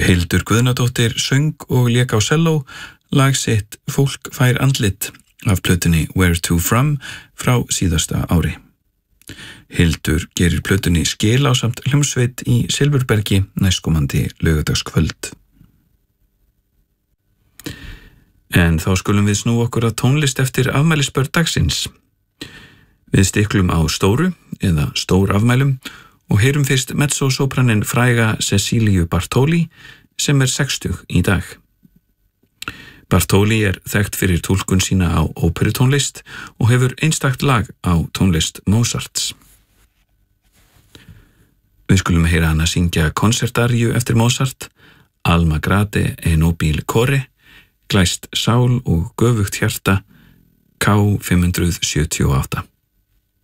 Hildur Guðnadóttir söng og lék á selló lag sitt Fólk fær andlit af plötunni Where to From frá síðasta ári. Hildur gerir plötunni skil ásamt hljómsveit í Silfurbergi næstkomandi laugardagskvöld. En þá skulum við snúa okkur að tónlist eftir afmælisbörn dagsins. Við stiklum á stóru eða stór afmælum og heyrum fyrst mezzosopranin fræga Cecíliu Bartóli sem 60 í dag. Bartóli þekkt fyrir túlkun sína á óperutónlist og hefur einstakt lag á tónlist Mozarts. Við skulum heyra hana syngja konsertaríu eftir Mozart, Alma grate e nobile core, glæst sál og göfugt hjarta, K578.